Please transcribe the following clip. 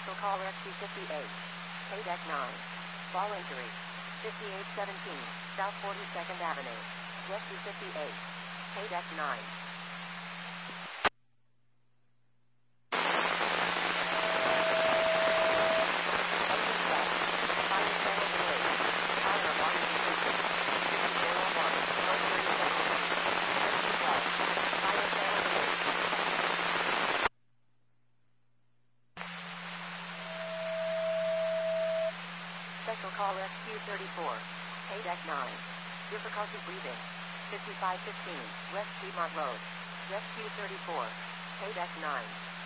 Special call Rescue 58. Paydeck 9. Fall injury. 5817, South 42nd Avenue. Rescue 58. Paydeck 9. Special call Rescue 34. Paydeck 9. Difficulty breathing. 5515, West Piedmont Road. Rescue 34. Paydeck 9.